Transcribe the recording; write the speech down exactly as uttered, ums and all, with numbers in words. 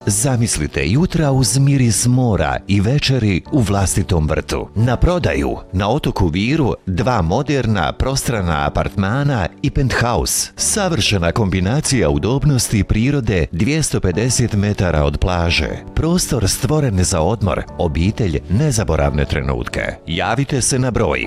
Zamislite jutra uz miris mora i večeri u vlastitom vrtu. Na prodaju na otoku Viru dva moderna prostrana apartmana i penthouse. Savršena kombinacija udobnosti prirode dvjesto pedeset metara od plaže. Prostor stvoren za odmor, obitelj nezaboravne trenutke. Javite se na broj